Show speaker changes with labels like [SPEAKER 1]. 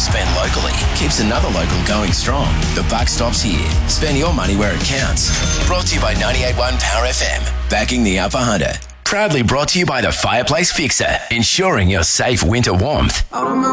[SPEAKER 1] spent locally keeps another local going strong. The buck stops here. Spend your money where it counts. Brought to you by 98.1 Power FM. Backing the Upper Hunter. Proudly brought to you by the Fireplace Fixer. Ensuring your safe winter warmth.